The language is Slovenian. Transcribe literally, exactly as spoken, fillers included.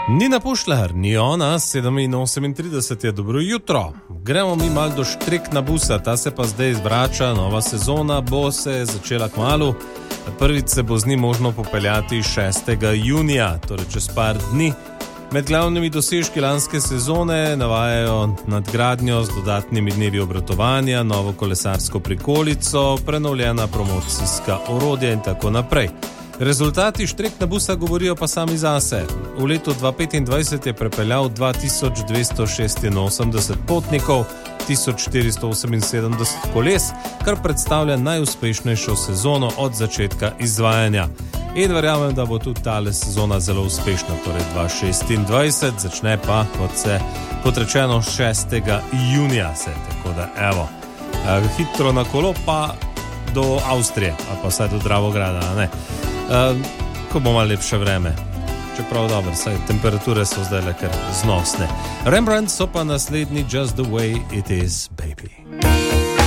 Nina Pušlar, ni ona, sedem in osemintrideset je, dobro jutro. Gremo mi malo do Štrekna busa, ta se pa zdaj vrača, nova sezona bo se začela kmalu. Prvič se bo z njim možno popeljati šestega junija, torej čez par dni. Med glavnimi dosežki lanske sezone navajajo nadgradnjo z dodatnimi dnevi obratovanja, novo kolesarsko prikolico, prenovljena promocijska orodja in tako naprej. Rezultati Štrekna busa govorijo pa sami zase. V letu dva tisoč petindvajset je prepeljal dva tisoč dvesto šestinosemdeset potnikov, tisoč štiristo oseminsedemdeset koles, kar predstavlja najuspešnejšo sezono od začetka izvajanja. In verjamem, da bo tudi tale sezona zelo uspešna, torej dva tisoč šestindvajset, začne pa, kot se, kot rečeno, šestega junija se, tako da evo, hitro na kolo pa do Avstrije, ali pa vsaj do Dravograda, ne. Uh, ko bo malo lepše vreme. Čeprav dobro, saj temperature so zdaj le kar znosne. Rembrandt so pa naslednji Just the way it is, baby.